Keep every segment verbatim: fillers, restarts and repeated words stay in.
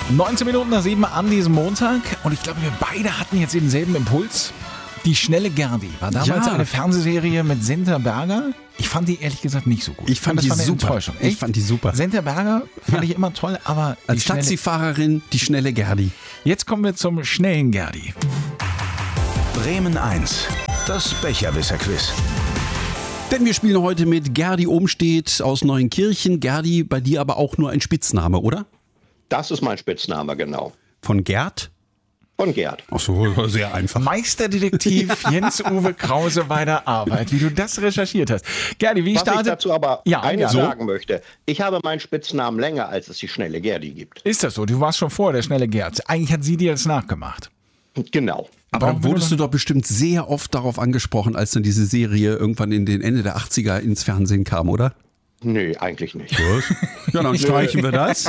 neunzehn Minuten nach sieben an diesem Montag und ich glaube, wir beide hatten jetzt denselben Impuls. Die schnelle Gerdi war damals Ja. eine Fernsehserie mit Senta Berger. Ich fand die ehrlich gesagt nicht so gut. Ich fand das die war eine super. Enttäuschung. Ich Echt? fand die super. Senta Berger fand ich immer toll, aber die Als schnelle- Taxifahrerin die schnelle Gerdi. Jetzt kommen wir zum schnellen Gerdi. Bremen eins, das Becherwisser-Quiz. Denn wir spielen heute mit Gerdi Ohmstedt aus Neuenkirchen. Gerdi, bei dir aber auch nur ein Spitzname, oder? Das ist mein Spitzname, genau. Von Gerd? Von Gerd. Ach so, sehr einfach. Meisterdetektiv Jens-Uwe Krause bei der Arbeit, wie du das recherchiert hast. Gerdi, wie Was ich startet... dazu aber Ja, eines ja. sagen möchte. Ich habe meinen Spitznamen länger, als es die schnelle Gerdi gibt. Ist das so? Du warst schon vor der schnelle Gerd. Eigentlich hat sie dir das nachgemacht. Genau. Aber Warum dann wurdest will du doch bestimmt sehr oft darauf angesprochen, als dann diese Serie irgendwann in den Ende der achtziger ins Fernsehen kam, oder? Nee, eigentlich nicht. Ja, dann streichen wir das.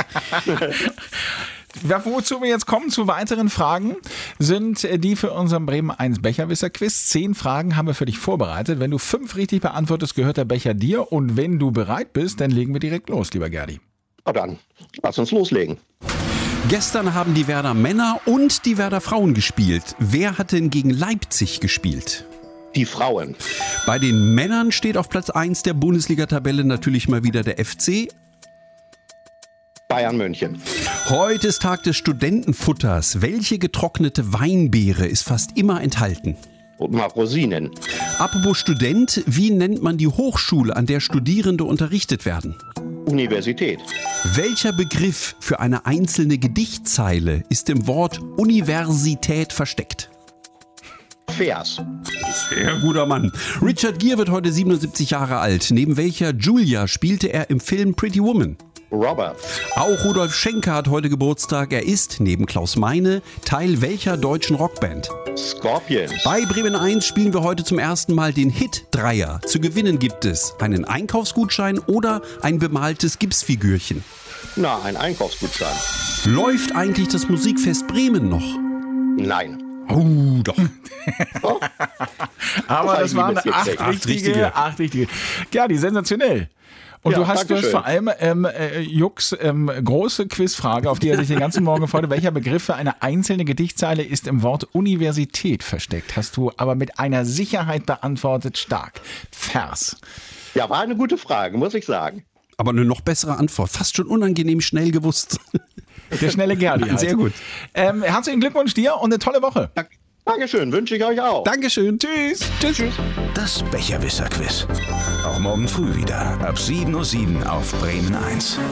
Ja, wozu wir jetzt kommen, zu weiteren Fragen, sind äh, die für unseren Bremen eins Becherwisser-Quiz. Zehn Fragen haben wir für dich vorbereitet. Wenn du fünf richtig beantwortest, gehört der Becher dir. Und wenn du bereit bist, dann legen wir direkt los, lieber Gerdi. Na dann, lass uns loslegen. Gestern haben die Werder Männer und die Werder Frauen gespielt. Wer hat denn gegen Leipzig gespielt? Die Frauen. Bei den Männern steht auf Platz eins der Bundesliga-Tabelle natürlich mal wieder der F C. Bayern München. Heute ist Tag des Studentenfutters. Welche getrocknete Weinbeere ist fast immer enthalten? Und mal Rosinen. Apropos Student, wie nennt man die Hochschule, an der Studierende unterrichtet werden? Universität. Welcher Begriff für eine einzelne Gedichtzeile ist im Wort Universität versteckt? Vers. Sehr guter Mann. Richard Gere wird heute siebenundsiebzig Jahre alt. Neben welcher Julia spielte er im Film Pretty Woman? Robert. Auch Rudolf Schenker hat heute Geburtstag. Er ist, neben Klaus Meine, Teil welcher deutschen Rockband? Scorpions. Bei Bremen eins spielen wir heute zum ersten Mal den Hit-Dreier. Zu gewinnen gibt es einen Einkaufsgutschein oder ein bemaltes Gipsfigürchen. Na, ein Einkaufsgutschein. Läuft eigentlich das Musikfest Bremen noch? Nein. Oh, doch. Oh, Aber Das das war waren ein acht Liebesgespräch. Acht richtige, richtige. acht richtige. Gerdi, sensationell. Und Ja, du hast, du hast Dankeschön. vor allem ähm, äh, Jux ähm, große Quizfrage, auf die er sich den ganzen Morgen gefreut hat. Welcher Begriff für eine einzelne Gedichtzeile ist im Wort Universität versteckt? Hast du aber mit einer Sicherheit beantwortet. Stark. Vers. Ja, war eine gute Frage, muss ich sagen. Aber eine noch bessere Antwort. Fast schon unangenehm schnell gewusst. Der schnelle Gerdi. Halt. Sehr gut. Ähm, herzlichen Glückwunsch dir und eine tolle Woche. Dank- Dankeschön, wünsche ich euch auch. Dankeschön. Tschüss. Tschüss. Das Becherwisser-Quiz. Auch morgen früh wieder ab sieben Uhr sieben auf Bremen eins.